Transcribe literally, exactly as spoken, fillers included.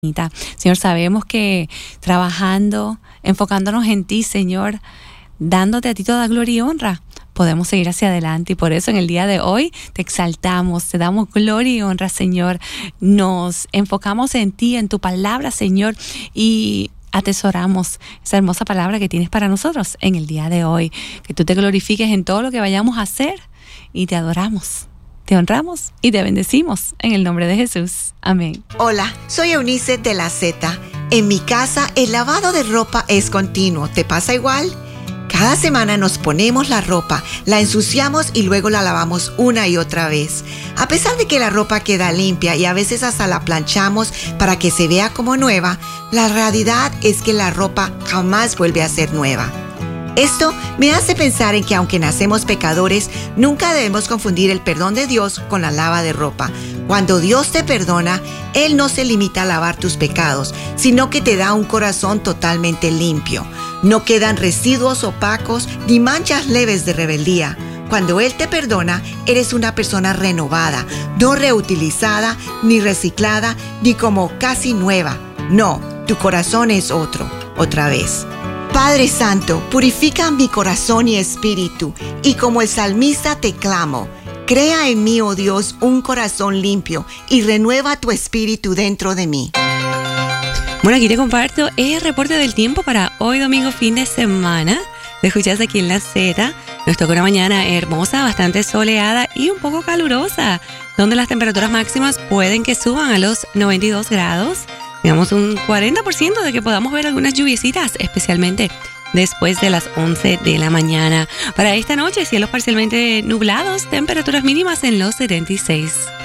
Señor, sabemos que trabajando, enfocándonos en ti, Señor, dándote a ti toda gloria y honra, podemos seguir hacia adelante. Y por eso en el día de hoy te exaltamos, te damos gloria y honra, Señor. Nos enfocamos en ti, en tu palabra, Señor, y atesoramos esa hermosa palabra que tienes para nosotros en el día de hoy. Que tú te glorifiques en todo lo que vayamos a hacer y te adoramos. Te honramos y te bendecimos en el nombre de Jesús. Amén. Hola, soy Eunice de la Z. En mi casa el lavado de ropa es continuo. ¿Te pasa igual? Cada semana nos ponemos la ropa, la ensuciamos y luego la lavamos una y otra vez. A pesar de que la ropa queda limpia y a veces hasta la planchamos para que se vea como nueva, la realidad es que la ropa jamás vuelve a ser nueva. Esto me hace pensar en que aunque nacemos pecadores, nunca debemos confundir el perdón de Dios con la lava de ropa. Cuando Dios te perdona, Él no se limita a lavar tus pecados, sino que te da un corazón totalmente limpio. No quedan residuos opacos ni manchas leves de rebeldía. Cuando Él te perdona, eres una persona renovada, no reutilizada, ni reciclada, ni como casi nueva. No, tu corazón es otro, otra vez. Padre Santo, purifica mi corazón y espíritu, y como el salmista te clamo, crea en mí, oh Dios, un corazón limpio, y renueva tu espíritu dentro de mí. Bueno, aquí te comparto el reporte del tiempo para hoy domingo, fin de semana. Te escuchas aquí en la Z. Nos toca una mañana hermosa, bastante soleada y un poco calurosa, donde las temperaturas máximas pueden que suban a los noventa y dos grados. Digamos un cuarenta por ciento de que podamos ver algunas lluviecitas, especialmente después de las once de la mañana. Para esta noche, cielos parcialmente nublados, temperaturas mínimas en los setenta y seis.